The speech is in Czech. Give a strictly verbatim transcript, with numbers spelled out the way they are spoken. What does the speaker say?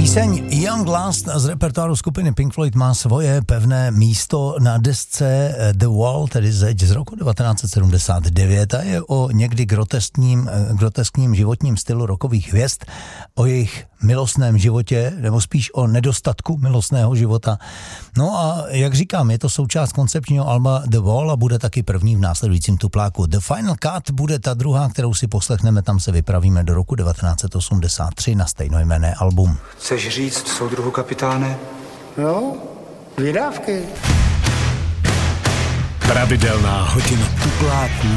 Píseň Young Last z repertoáru skupiny Pink Floyd má svoje pevné místo na desce The Wall, tedy zeď z roku devatenáct set sedmdesát devět, a je o někdy groteskním, groteskním životním stylu rockových hvězd, o jejich milostném životě, nebo spíš o nedostatku milostného života. No a jak říkám, je to součást koncepčního alba The Wall a bude taky první v následujícím tupláku. The Final Cut bude ta druhá, kterou si poslechneme, tam se vypravíme do roku devatenáct set osmdesát tři na stejnojmenné album. Chceš říct soudruhu kapitáne? No, vydávky. Pravidelná hodina tupláků